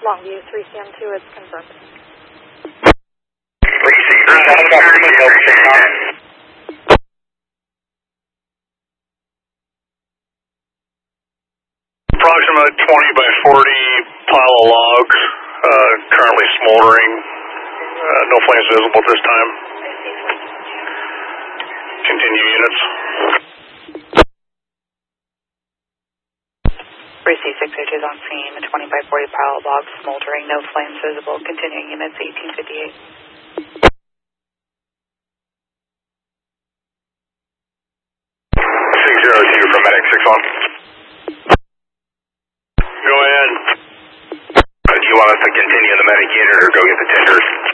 Longview 3CM2 is confirmed. 3CM2, approximate 20 by 40 pile of logs, currently smoldering. No flames visible at this time. Continue units. 3C6H is on scene, a 20 by 40 pile of logs smoldering, no flames visible. Continuing units 1858. 602 from medic 6-1. Go ahead. Do you want us to continue in the medic unit or go get the tenders?